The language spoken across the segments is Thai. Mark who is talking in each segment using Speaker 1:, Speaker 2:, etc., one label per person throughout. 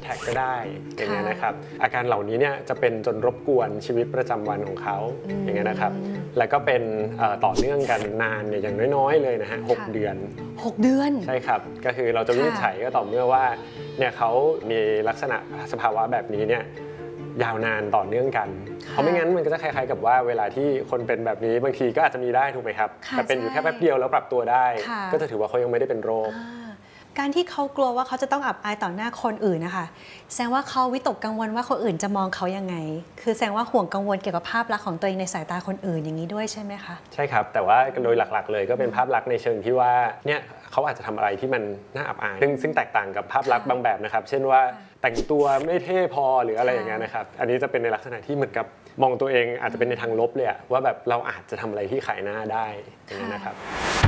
Speaker 1: Attack ก็ได้อย่างเงี้ยนะครับอาการเหล่านี้เนี่ยจะเป็นจนรบกวนชีวิตประจำวันของเขาอย่างเงี้ยนะครับแล้วก็เป็นต่อเนื่องกันนานเนี่ยอย่างน้อยๆเลยนะฮะ6 เดือน
Speaker 2: 6 เดือน
Speaker 1: ใช่ครับก็คือเราจะวินิจฉัยก็ต่อเมื่อว่าเนี่ยเขามีลักษณะสภาวะแบบนี้เนี่ยยาวนานต่อเนื่องกันเพราะไม่งั้นมันก็จะคล้ายๆกับว่าเวลาที่คนเป็นแบบนี้บางทีก็อาจจะมีได้ถูกไหมครับแต่เป็นอยู่แค่แป๊บเดียวแล้วปรับตัวได้ก็จะถือว่าเขายังไม่ได้เป็นโรค
Speaker 2: การที่เขากลัวว่าเขาจะต้องอับอายต่อหน้าคนอื่นนะคะแสดงว่าเขาวิตกกังวลว่าคนอื่นจะมองเขายังไงคือแสดงว่าห่วงกังวลเกี่ยวกับภาพลักษณ์ของตัวเองในสายตาคนอื่นอย่างนี้ด้วยใช่ไหมคะ
Speaker 1: ใช่ครับแต่ว่าโดยหลักๆเลยก็เป็นภาพลักษณ์ในเชิงที่ว่าเนี่ยเขาอาจจะทำอะไรที่มันน่าอับอายซึ่งแตกต่างกับภาพลักษณ์บางแบบนะครับเช่นว่าแต่งตัวไม่เท่พอหรืออะไรอย่างเงี้ยนะครับอันนี้จะเป็นในลักษณะที่เหมือนกับมองตัวเองอาจจะเป็นในทางลบเลยว่าแบบเราอาจจะทำอะไรที่ขายหน้าได้อย่างเงี้ยนะครับ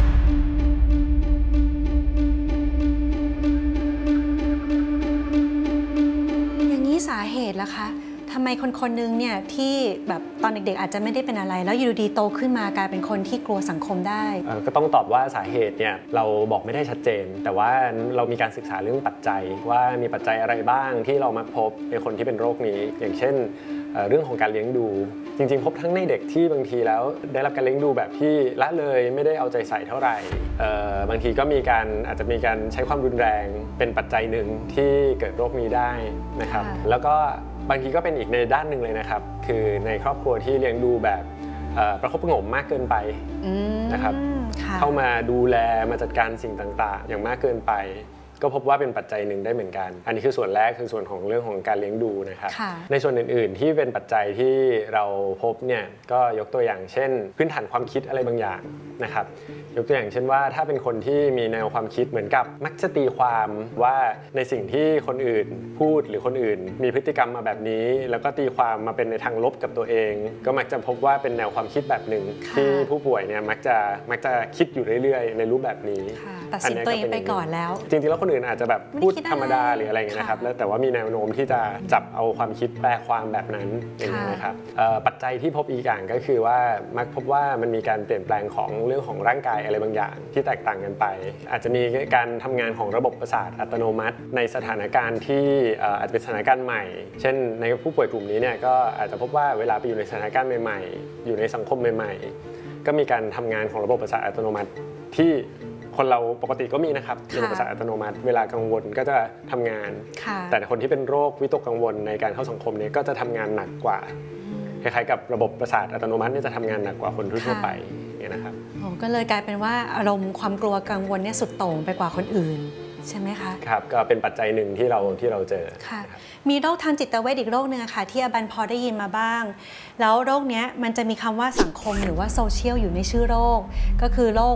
Speaker 2: สาเหตุล่ะคะทำไมคนนึงเนี่ยที่แบบตอนเด็กๆอาจจะไม่ได้เป็นอะไรแล้วอยู่ดีโตขึ้นมากลายเป็นคนที่กลัวสังคมได้
Speaker 1: ก็ต้องตอบว่าสาเหตุเนี่ยเราบอกไม่ได้ชัดเจนแต่ว่าเรามีการศึกษาเรื่องปัจจัยว่ามีปัจจัยอะไรบ้างที่เรามักพบในคนที่เป็นโรคนี้อย่างเช่นเรื่องของการเลี้ยงดูจริงๆพบทั้งในเด็กที่บางทีแล้วได้รับการเลี้ยงดูแบบที่ละเลยไม่ได้เอาใจใส่เท่าไหร่บางทีก็อาจจะมีการใช้ความรุนแรงเป็นปัจจัยหนึ่งที่เกิดโรคนี้ได้นะครับแล้วก็บางทีก็เป็นอีกในด้านหนึ่งเลยนะครับคือในครอบครัวที่เลี้ยงดูแบบประคบประหงมมากเกินไปนะครับเข้ามาดูแลมาจัดการสิ่งต่างๆอย่างมากเกินไปก็พบว่าเป็นปัจจัยหนึ่งได้เหมือนกันอันนี้คือส่วนแรกคือส่วนของเรื่องของการเลี้ยงดูนะครับในส่วนอื่นๆที่เป็นปัจจัยที่เราพบเนี่ยก็ยกตัวอย่างเช่นพื้นฐานความคิดอะไรบางอย่างนะครับยกตัวอย่างเช่นว่าถ้าเป็นคนที่มีแนวความคิดเหมือนกับมักจะตีความว่าในสิ่งที่คนอื่นพูดหรือคนอื่นมีพฤติกรรมมาแบบนี้แล้วก็ตีความมาเป็นในทางลบกับตัวเองก็มักจะพบว่าเป็นแนวความคิดแบบหนึ่งที่ผู้ป่วยเนี่ยมักจะคิดอยู่เรื่อยๆในรูปแบบนี้
Speaker 2: ตัดสินตัวเองไปก่อนแล้ว
Speaker 1: จริงๆแล้วคนอื่นอาจจะแบบพูดธรรมดาหรืออะไรอย่างเงี้ยนะครับแล้วแต่ว่ามีแนวโน้มที่จะจับเอาความคิดแปลความแบบนั้นอย่างเงี้ยนะครับปัจจัยที่พบอีกอย่างก็คือว่ามักพบว่ามันมีการเปลี่ยนแปลงของเรื่องของร่างกายอะไรบางอย่างที่แตกต่างกันไปอาจจะมีการทำงานของระบบประสาทอัตโนมัติในสถานการณ์ที่อาจจะเป็นสถานการณ์ใหม่เช่นในผู้ป่วยกลุ่มนี้เนี่ยก็อาจจะพบว่าเวลาไปอยู่ในสถานการณ์ใหม่ๆอยู่ในสังคมใหม่ๆก็มีการทำงานของระบบประสาทอัตโนมัติที่คนเราปกติก็มีนะครับระบบประสาทอัตโนมัติเวลากังวลก็จะทำงานแต่คนที่เป็นโรควิตกกังวลในการเข้าสังคมเนี่ยก็จะทำงานหนักกว่าคล้ายๆกับระบบประสาทอัตโนมัติเนี่ยจะทำงานหนักกว่าคนทั่วไปเนี่ยนะครับ
Speaker 2: ก็เลยกลายเป็นว่าอารมณ์ความกลัวกังวลเนี่ยสุดโต่งไปกว่าคนอื่นใช่ไหมคะ
Speaker 1: ครับก็เป็นปัจจัยหนึ่งที่เราเจอ
Speaker 2: ค่ะมีโรคทางจิตเวชอีกโรคนึงค่ะที่อบันพอได้ยินมาบ้างแล้วโรคนี้มันจะมีคำว่าสังคมหรือว่าโซเชียลอยู่ในชื่อโรคก็คือโรค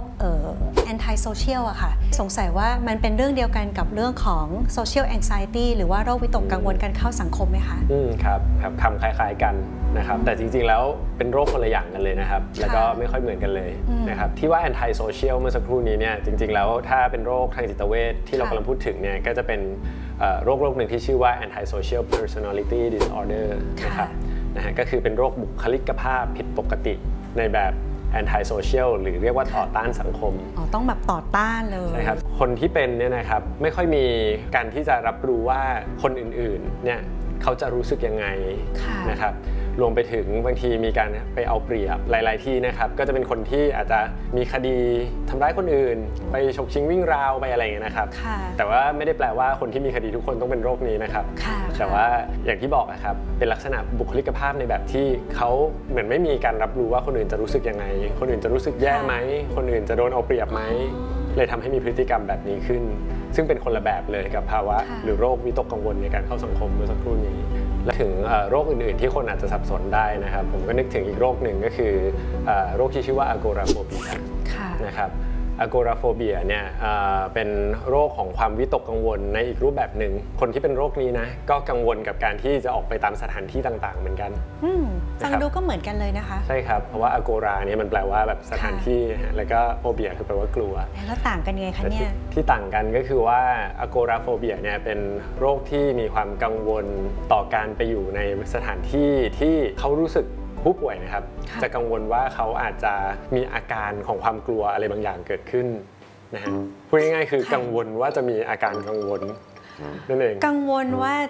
Speaker 2: anti social อะค่ะสงสัยว่ามันเป็นเรื่องเดียวกันกับเรื่องของ social anxiety หรือว่าโรควิตกกังวลการเข้าสังคมไหมคะ
Speaker 1: ครับคำคล้ายๆกันนะครับแต่จริงๆแล้วเป็นโรคคนละอย่างกันเลยนะครับแล้วก็ไม่ค่อยเหมือนกันเลยนะครับที่ว่า anti social เมื่อสักครู่นี้เนี่ยจริงๆแล้วถ้าเป็นโรคทางจิตเวชที่เรากำลังพูดถึงเนี่ยก็จะเป็นโรคหนึ่งที่ชื่อว่า anti social personality disorder นะครับก็คือเป็นโรคบุคลิกภาพผิดปกติในแบบ anti social หรือเรียกว่าต่อต้านสังคม
Speaker 2: ต้องแบบต่อต้านเลย
Speaker 1: ใช่ครับคนที่เป็นเนี่ยนะครับไม่ค่อยมีการที่จะรับรู้ว่าคนอื่นๆเนี่ยเขาจะรู้สึกยังไงนะครับรวมไปถึงบางทีมีการไปเอาเปรียบหลายๆที่นะครับก็จะเป็นคนที่อาจจะมีคดีทำร้ายคนอื่นไปฉกชิงวิ่งราวไปอะไรอย่างเงี้ยนะครับแต่ว่าไม่ได้แปลว่าคนที่มีคดีทุกคนต้องเป็นโรคนี้นะครับแต่ว่าอย่างที่บอกนะครับเป็นลักษณะบุคลิกภาพในแบบที่เขาเหมือนไม่มีการรับรู้ว่าคนอื่นจะรู้สึกยังไงคนอื่นจะรู้สึกแย่ไหมคนอื่นจะโดนเอาเปรียบไหมเลยทำให้มีพฤติกรรมแบบนี้ขึ้นซึ่งเป็นคนละแบบเลยกับภาวะหรือโรควิตกกังวลในการเข้าสังคมเมื่อสักครู่นี้และถึงโรคอื่นๆที่คนอาจจะสับสนได้นะครับผมก็นึกถึงอีกโรคหนึ่งก็คือโรคที่ชื่อว่า agoraphobia นะครับ agoraphobia เนี่ยเป็นโรคของความวิตกกังวลในอีกรูปแบบหนึ่งคนที่เป็นโรคนี้นะก็กังวลกับการที่จะออกไปตามสถานที่ต่างๆเหมือนกัน
Speaker 2: ฟังดูก็เหมือนกันเลยนะคะ
Speaker 1: ใช่ครับเพราะว่า agora เนี่ยมันแปลว่าแบบสถานที่แล้วก็ phobia คือแปลว่ากลัว
Speaker 2: แล้วต่างกันยังไงคะเนี่ย
Speaker 1: ที่ต่างกันก็คือว่า agoraphobia เนี่ยเป็นโรคที่มีความกังวลต่อการไปอยู่ในสถานที่ที่เขารู้สึกผู้ป่วยนะครับจะกังวลว่าเขาอาจจะมีอาการของความกลัวอะไรบางอย่างเกิดขึ้นนะฮะพูดง่ายๆคือกังวลว่าจะมีอาการกังวลนั่นเอง
Speaker 2: กังวลว่า